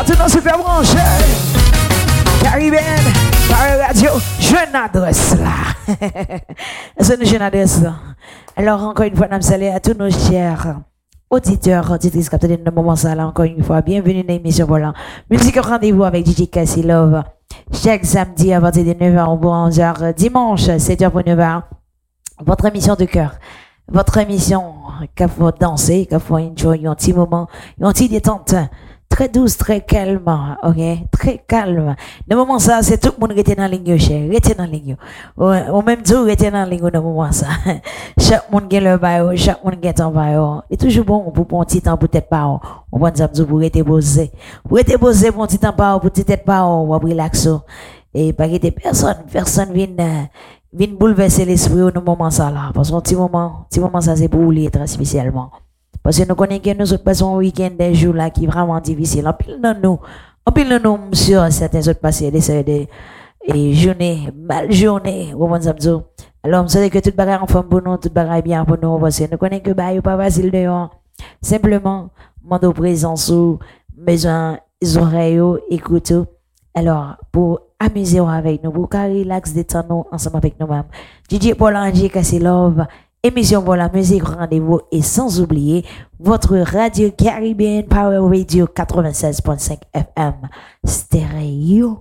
tous nos super branches. Caribbean, par radio, jeune adresse là. C'est une jeune adresse là. Alors, encore une fois, nous saluons à tous nos chers auditeurs, auditrices, capteurs de moment ça là, encore une fois. Bienvenue dans l'émission Volant. Musique au rendez-vous avec DJ Cassie Love. Chaque samedi à partir de 9h pour 11h. Dimanche, 7h pour 9h. Votre émission de cœur. Votre émission qu'il faut danser, qu'il faut enjoy un petit moment, un petit détente. Très douce, très calme, ok? Très calme. Le moment ça, c'est tout le monde qui était dans la ligne, cher. Restez dans la ligne. Au même temps, restez dans la ligne, dans le moment ça. Chaque monde qui le bail, chaque monde qui est en bail. C'est toujours bon pour un petit temps, peut-être pas. On va dire pour rester posé. Pour rester posé, pour un petit temps pas, pour peut-être pas, on va relaxer. Et pas que personne vienne bouleverser l'esprit au moment ça là. Parce qu'un petit moment ça, c'est pour lui, très spécialement. Parce que nous connaissons que nous autres passons un week-end des jours là qui est vraiment difficile. En pile de nous, sur certains autres passés des journées, mal journées, alors, vous savez que tout bagaille en forme pour nous, tout bagaille bien pour nous, parce que nous connaissons que bah, pas facile dehors. Simplement, mando présence ou besoin des oreilles, écoute. Alors, pour amuser avec nous, pour relax, détendre ensemble avec nous-mêmes. DJ Paul Angie Cassie Love. Émission pour la musique, rendez-vous et sans oublier votre radio Caribbean Power Radio 96.5 FM stéréo.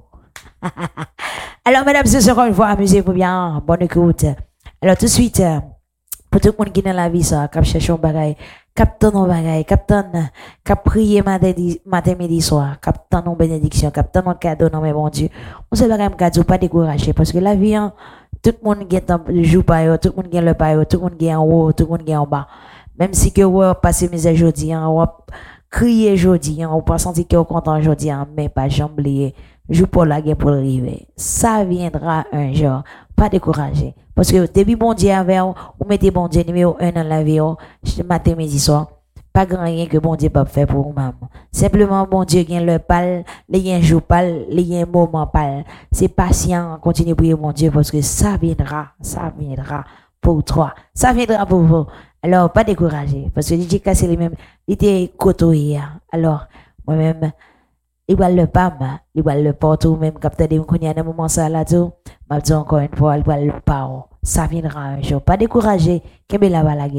Alors, mesdames, ce sera une fois, amusez-vous bien, bonne écoute. Alors, tout de suite, pour tout le monde qui est dans la vie, ça, cap cherche un bagay, cap ton bagay, cap prier matin, midi, soir, cap ton bénédiction, cap ton cadeau, non, mais mon Dieu. On se bagay cadeau, pas décourager, parce que la vie, hein, tout le monde qui joue pas, tout le monde qui le pas, tout le monde qui est en haut, tout le monde qui est en bas. Même si que vous passez mes aujourd'hui, on va crier aujourd'hui, on va sentir que vous content aujourd'hui, mais pas jamblier. Joue pour la guerre pour arriver. Ça viendra un jour. Pas décourager. Parce que début bon Dieu avec vous mettez bon Dieu numéro 1 dans la vie, matin, midi, soir. Pas grand rien que bon Dieu peut faire pour vous-même. Simplement, bon Dieu gagne le pal, les gagne jour pal, les gagne moment pal. C'est patient, continuez à prier mon Dieu parce que ça viendra pour toi. Ça viendra pour vous. Alors, pas décourager. Parce que DJ Cassé lui-même, il était côtoyé. Alors, moi-même, il va le PAM, il va le porto, même quand tu as un moment ça là tout, m'a dit encore une fois, il va le PAO. Ça viendra un jour. Pas décourager, qu'est-ce que la balague.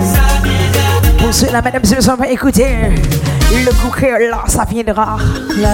Pour cela, mesdames et messieurs, on va écouter le coup là, ça viendra.